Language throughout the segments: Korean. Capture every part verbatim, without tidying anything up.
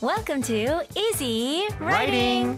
Welcome to Easy Writing.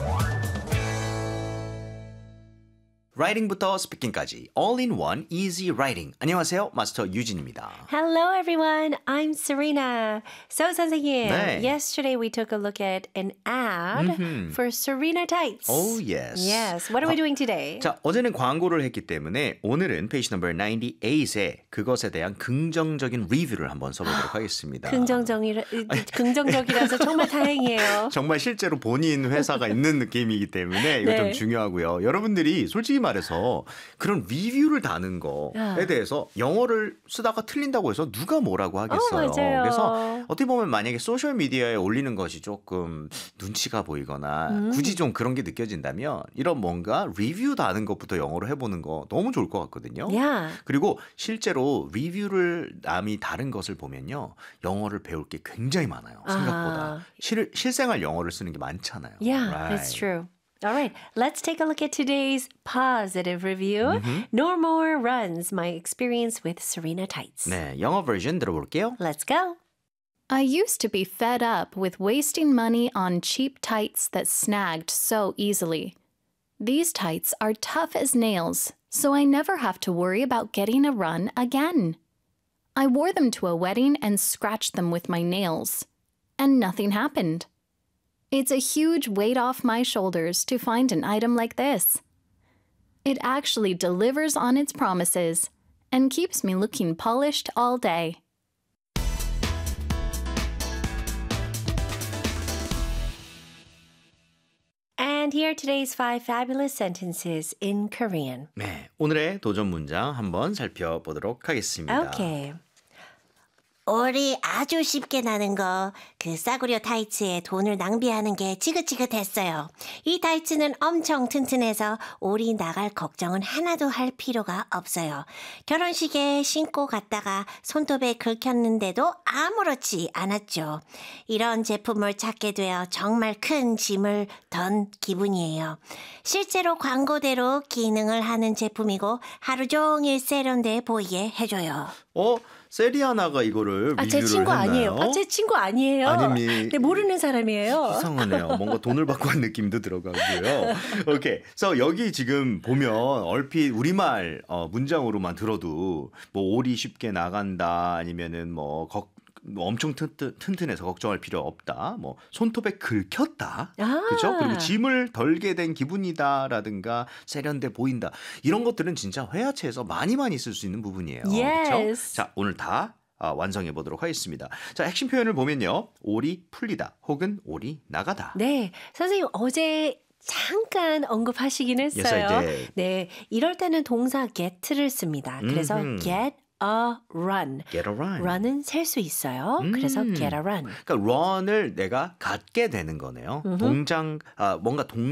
라이팅부터 스피킹까지 all-in-one easy writing. 안녕하세요. 마스터 유진입니다. Hello, everyone. I'm Serena. So, 선생님, 네. yesterday we took a look at an ad Mm-hmm. for Serena Tights. Oh, yes. Yes. What are we doing today? 자, 어제는 광고를 했기 때문에 오늘은 페이지 넘버 구십팔에 그것에 대한 긍정적인 리뷰를 한번 써보도록 하겠습니다. 긍정적이라, 긍정적이라서 정말 다행이에요. 정말 실제로 본인 회사가 있는 느낌이기 때문에 이거 네. 좀 중요하고요. 여러분들이 솔직히 말해서 그런 리뷰를 다는 거에 아. 대해서 영어를 쓰다가 틀린다고 해서 누가 뭐라고 하겠어요. 어, 맞아요. 그래서 어떻게 보면 만약에 소셜미디어에 올리는 것이 조금 눈치가 보이거나 음. 굳이 좀 그런 게 느껴진다면 이런 뭔가 리뷰 다는 것부터 영어로 해보는 거 너무 좋을 것 같거든요. Yeah. 그리고 실제로 리뷰를 남이 다른 것을 보면요. 영어를 배울 게 굉장히 많아요. 생각보다. 아. 실, 실생활 영어를 쓰는 게 많잖아요. Yeah, Right. that's true. All right, let's take a look at today's positive review. No more runs, my experience with Serena Tights. 네, 영어 버전 들어볼게요. Let's go. I used to be fed up with wasting money on cheap tights that snagged so easily. These tights are tough as nails, so I never have to worry about getting a run again. I wore them to a wedding and scratched them with my nails, and nothing happened. It's a huge weight off my shoulders to find an item like this. It actually delivers on its promises and keeps me looking polished all day. And here are today's five fabulous sentences in Korean. 네, 오늘의 도전 문장 한번 살펴보도록 하겠습니다. Okay. 올이 아주 쉽게 나는 거, 그 싸구려 타이츠에 돈을 낭비하는 게 지긋지긋했어요. 이 타이츠는 엄청 튼튼해서 올이 나갈 걱정은 하나도 할 필요가 없어요. 결혼식에 신고 갔다가 손톱에 긁혔는데도 아무렇지 않았죠. 이런 제품을 찾게 되어 정말 큰 짐을 던 기분이에요. 실제로 광고대로 기능을 하는 제품이고 하루 종일 세련돼 보이게 해줘요. 어? 세리아나가 이거를 아, 제 리뷰를 친구 했나요? 아니에요. 아, 제 친구 아니에요. 아닙니다. 네, 모르는 사람이에요. 이상하네요. 뭔가 돈을 받고 한 느낌도 들어가고요. 오케이. 그래서 여기 지금 보면 얼핏 우리말 어, 문장으로만 들어도 뭐 올이 쉽게 나간다 아니면은 뭐 걱 뭐 엄청 튼튼, 튼튼해서 걱정할 필요 없다. 뭐 손톱에 긁혔다. 아. 그렇죠? 그리고 짐을 덜게 된 기분이다라든가 세련돼 보인다. 이런 것들은 진짜 회화체에서 많이 많이 쓸 수 있는 부분이에요. Yes. 그렇죠? 자, 오늘 다 아, 완성해 보도록 하겠습니다. 자, 핵심 표현을 보면요. 올이 풀리다 혹은 올이 나가다. 네, 선생님 어제 잠깐 언급하시긴 했어요. Yes, I did. 네, 이럴 때는 동사 get를 씁니다. 그래서 음흠. get a run. Get a run. run은 셀 수 있어요. 그래서 음. get a run. 그러니까 run을 내가 갖게 되는 거네요. 동장 아, 뭔가 동